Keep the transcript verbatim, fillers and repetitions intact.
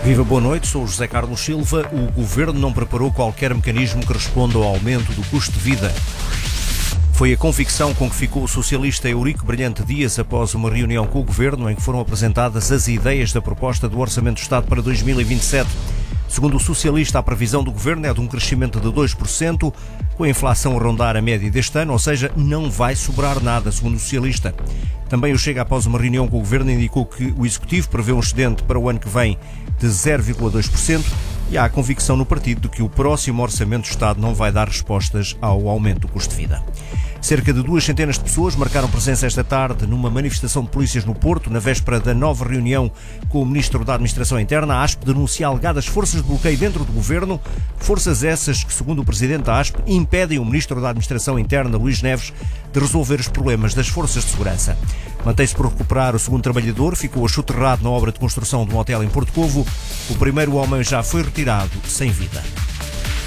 Viva, boa noite, sou o José Carlos Silva. O Governo não preparou qualquer mecanismo que responda ao aumento do custo de vida. Foi a convicção com que ficou o socialista Eurico Brilhante Dias após uma reunião com o Governo em que foram apresentadas as ideias da proposta do Orçamento do Estado para dois mil e vinte e sete. Segundo o socialista, a previsão do Governo é de um crescimento de dois por cento, com a inflação a rondar a média deste ano, ou seja, não vai sobrar nada, segundo o socialista. Também o Chega, após uma reunião com o Governo, indicou que o Executivo prevê um excedente para o ano que vem de zero vírgula dois por cento e há a convicção no partido de que o próximo Orçamento do Estado não vai dar respostas ao aumento do custo de vida. Cerca de duas centenas de pessoas marcaram presença esta tarde numa manifestação de polícias no Porto, na véspera da nova reunião com o Ministro da Administração Interna. A ASP denuncia alegadas forças de bloqueio dentro do Governo, forças essas que, segundo o Presidente da ASP, impedem o Ministro da Administração Interna, Luís Neves, de resolver os problemas das forças de segurança. Mantém-se por recuperar o segundo trabalhador, ficou achoterrado na obra de construção de um hotel em Porto Covo. O primeiro homem já foi retirado sem vida.